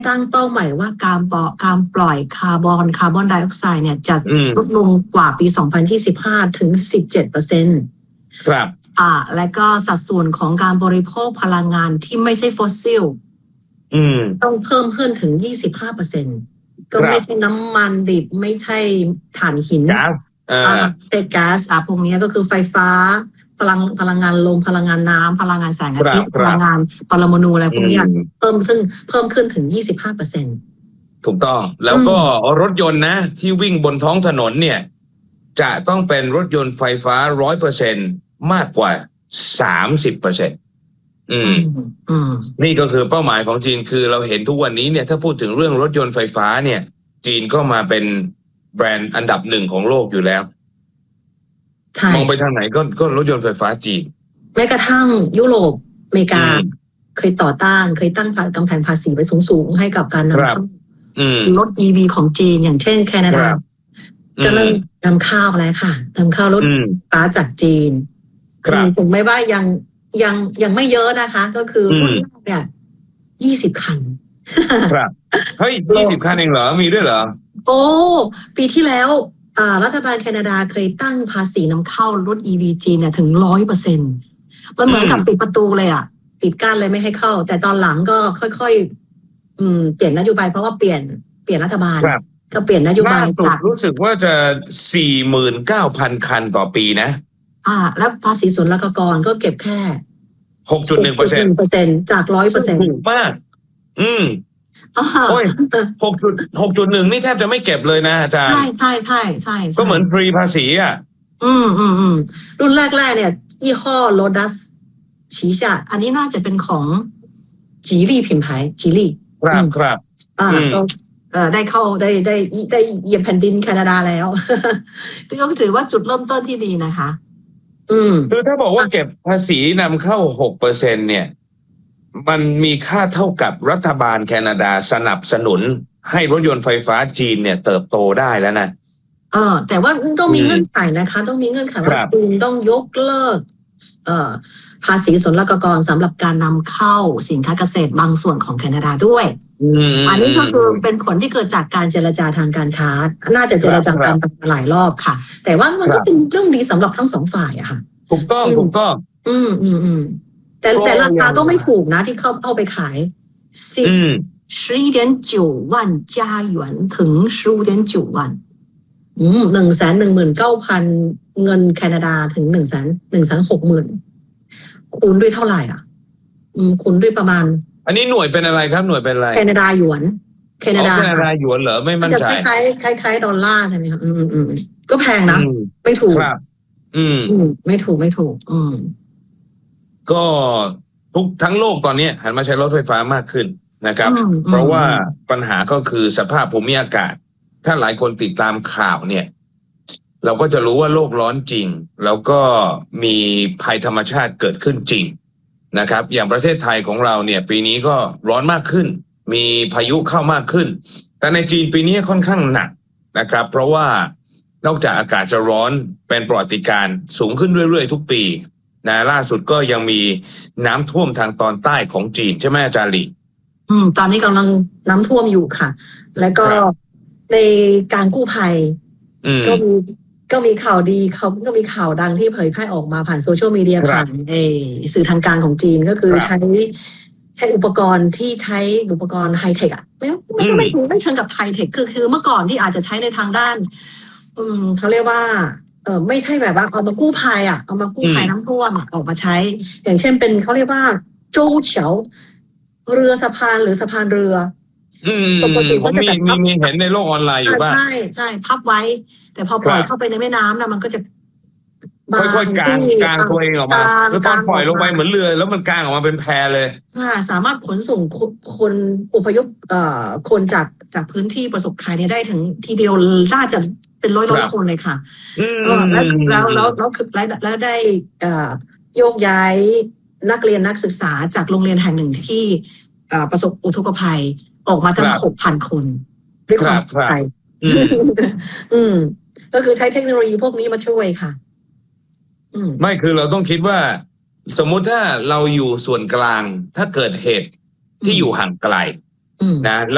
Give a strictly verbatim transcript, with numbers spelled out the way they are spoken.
ตั้งเป้าหมายว่าการปล่อยการปล่อยคาร์บอนคาร์บอนไดออกไซด์เนี่ยจะลดลงกว่าปี สองพันยี่สิบห้า ถึง สิบเจ็ดเปอร์เซ็นต์ครับอ่าและก็สัดส่วนของการบริโภคพลังงานที่ไม่ใช่ฟอสซิลอืมต้องเพิ่มขึ้นถึง ยี่สิบห้าเปอร์เซ็นต์ ก็ไม่ใช่น้ำมันดิบไม่ใช่ถ่านหินก๊าซอ่าไม่ใช่ก๊าซอ่ะพวกนี้ก็คือไฟฟ้าพลังพลังงานลมพลังงานน้ำพลังงานแสงอาทิตย์พลังงานปรมาณูอะไรพวกนี้เพิ่มขึ้นเพิ่มขึ้นถึง ยี่สิบห้าเปอร์เซ็นต์ถูกต้องแล้วก็รถยนต์นะที่วิ่งบนท้องถนนเนี่ยจะต้องเป็นรถยนต์ไฟฟ้า หนึ่งร้อยเปอร์เซ็นต์ มากกว่า สามสิบเปอร์เซ็นต์ อืมอืมนี่ก็คือเป้าหมายของจีนคือเราเห็นทุกวันนี้เนี่ยถ้าพูดถึงเรื่องรถยนต์ไฟฟ้าเนี่ยจีนก็มาเป็นแบรนด์อันดับหนึ่งของโลกอยู่แล้วมองไปทางไหนก็ก็รถยนต์ไฟฟ้าจีนแม้กระทั่งยุโรปอเมริกาเคยต่อต้านเคยตั้งกำแพงภาษีไปสูงๆให้กับการนำเข้ารถ อี วี ของจีนอย่างเช่นแคนาดาก็เริ่มนำเข้าแล้วค่ะนำเข้ารถไฟฟ้าจากจีนถึงไม่ว่ายังยังยังไม่เยอะนะคะ ก็คือรุ่นแรกเนี่ยยี่สิบคันครับเฮ้ยยี่สิบคันเองเหรอมีด้วยเหรอโอ้ปีที่แล้วรัฐบาลแคนาดาเคยตั้งภาษีนำเข้ารถ อี วี จีนเนี่ยถึงร้อยเปอร์เซ็นต์มันเหมือนกับปิดประตูเลยอ่ะปิดกั้นเลยไม่ให้เข้าแต่ตอนหลังก็ค่อยๆอืมเปลี่ยนนโยบายเพราะว่าเปลี่ยนเปลี่ยนรัฐบาลก็เปลี่ยนนโยบายจากรู้สึกว่าจะ สี่หมื่นเก้าพัน คันต่อปีนะอ่าแล้วภาษีศุลกากรก็เก็บแค่หกจุดหนึ่งเปอร์เซ็นต์จาก ร้อยเปอร์เซ็นต์ถูกมากอืมโอ้ยหกจุดหกจุดหนึ่งนี่แทบจะไม่เก็บเลยนะอาจารย์ใช่ใช่ใช่ใช่ก็เหมือนฟรีภาษีอ่ะอืมอืมอืมรุ่นแรกๆเนี่ยยี่ห้อโลดัส旗下อันนี้น่าจะเป็นของจีลี่品牌จีลี่ครับครับอ่าเอ่อได้เข้าได้ได้ได้เหยียบแผ่นดินแคนาดาแล้วก็ถือว่าจุดเริ่มต้นที่ดีนะคะอืมคือถ้าบอกว่าเก็บภาษีนำเข้า หกเปอร์เซ็นต์ เนี่ยมันมีค่าเท่ากับรัฐบาลแคนาดาสนับสนุนให้รถยนต์ไฟฟ้าจีนเนี่ยเติบโตได้แล้วนะเออแต่ว่าต้องมีเงื่อนไขนะคะต้องมีเงื่อนไขว่าจีนต้องยกเลิกเอ่อภาษีศุลกากรสำหรับการนำเข้าสินค้าเกษตรบางส่วนของแคนาดาด้วยอันนี้ก็คือเป็นผลที่เกิดจากการเจรจาทางการค้าน่าจะเจรจากันมาหลายรอบค่ะแต่ว่ามันก็เป็นเรื่องดีสำหรับทั้งสองฝ่ายอะค่ะถูกต้องถูกต้องอืมอืมอืมแต่แต่ราคาก็ไม่ถูกนะที่เขาเอาไปขายสิบสิบเ点九万加元ถึงสิบเ点九万อืมหนึ่งแสนหนึ่งหมื่นเก้าพันเงินแคนาดาถึงหนึ่งแสนหนึ่งแสนหกหมื่นคูณด้วยเท่าไหร่อ่ะอืมคูณด้วยประมาณอันนี้หน่วยเป็นอะไรครับหน่วยเป็นอะไรแคนาดาหยวนแคนาดาแคนาดาหยวนเหรอไม่มั่นใจจะคล้ายคล้ายคล้ายดอลลาร์ใช่ไหมครับอืมอืมก็แพงนะไม่ถูกครับอืมไม่ถูกไม่ถูกอืมก็ทุกทั้งโลกตอนนี้หันมาใช้รถไฟฟ้ามากขึ้นนะครับเพราะว่าปัญหาก็คือสภาพภูมิอากาศถ้าหลายคนติดตามข่าวเนี่ยเราก็จะรู้ว่าโลกร้อนจริงแล้วก็มีภัยธรรมชาติเกิดขึ้นจริงนะครับอย่างประเทศไทยของเราเนี่ยปีนี้ก็ร้อนมากขึ้นมีพายุเข้ามากขึ้นแต่ในจีนปีนี้ค่อนข้างหนักนะครับเพราะว่านอกจากอากาศจะร้อนเป็นประวัติการณ์สูงขึ้นเรื่อยๆทุกปีนะล่าสุดก็ยังมีน้ำท่วมทางตอนใต้ของจีนใช่ไหมอาจารย์หลี่อืมตอนนี้กำลังน้ำท่วมอยู่ค่ะแล้วก็ในการกู้ภัยก็มีก็มีข่าวดีเขาก็มีข่าวดังที่เผยแพร่ออกมาผ่านโซเชียลมีเดียผ่านเอสื่อทางการของจีนก็คือใช้ใช้อุปกรณ์ที่ใช้อุปกรณ์ไฮเทคอ่ะไม่ไม่ไม่ไม่เชิงกับไฮเทคคือคือเมื่อก่อนที่อาจจะใช้ในทางด้านอืมเขาเรียกว่าเออไม่ใช่แบบว่าเอามากู้ภัยอ่ะเอามากู้ภัยน้ำท่วมออกมาใช้อย่างเช่นเป็นเขาเรียกว่าโจ้เฉียวเรือสะพานหรือสะพานเรืออืมผมมีมีมีเห็นในโลกออนไลน์อยู่บ้างใช่ใช่พับไว้แต่พอปล่อยเข้าไปในแม่น้ำนะมันก็จะค่อยๆกางกางตัวเองออกมาคือตอนปล่อยลงไปเหมือนเรือแล้วมันกางออกมาเป็นแพเลยค่ะสามารถขนส่งคนอพยพเอ่อคนจากจากพื้นที่ประสบภัยเนี่ยได้ถึงทีเดียวน่าจะเป็นร้อยร้อยคนเลยค่ะแล้วแล้วแล้วแล้วคือแล้วได้เอ่อโยกย้ายนักเรียนนักศึกษาจากโรงเรียนแห่งหนึ่งที่ประสบอุทกภัยออกมาทั้ง หกพัน คนด้วยความปลอดภัยอืมก็คือใช้เทคโนโลยีพวกนี้มาช่วยค่ะไม่คือเราต้องคิดว่าสมมุติถ้าเราอยู่ส่วนกลางถ้าเกิดเหตุที่อยู่ห่างไกลนะ